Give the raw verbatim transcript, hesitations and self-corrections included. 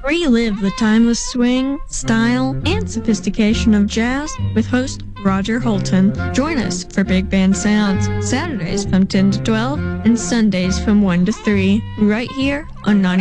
Relive the timeless swing, style, and sophistication of jazz with host Roger Holton. Join us for Big Band Sounds, Saturdays from ten to twelve and Sundays from one to three, right here on ninety.